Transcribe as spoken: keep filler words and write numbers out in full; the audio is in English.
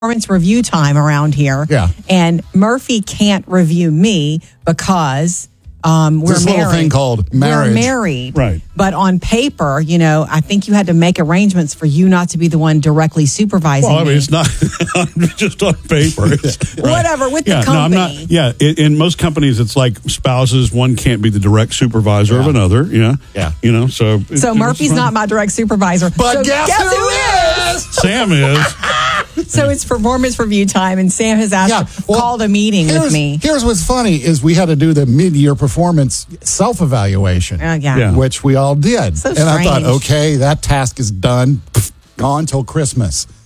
performance review time around here. Yeah. And Murphy can't review me because um, we're this married. little thing called marriage. We're married. Right. But on paper, you know, I think you had to make arrangements for you not to be the one directly supervising Well, I mean, me. it's not just on paper. It's, right. Whatever, with the yeah, No, I'm company. not, yeah, in, in most companies, it's like spouses. One can't be the direct supervisor of Yeah. another. Yeah. Yeah. You know, so. it- So it's Murphy's fun. not my direct supervisor. But So guess, who is? Sam is. So it's performance review time, and Sam has asked Yeah, to well, call the meeting here's, with me. Here's what's funny is we had to do the mid-year performance self-evaluation, Uh, yeah. Yeah. which we all did. So and I thought, strange. okay, that task is done. Pff, gone till Christmas.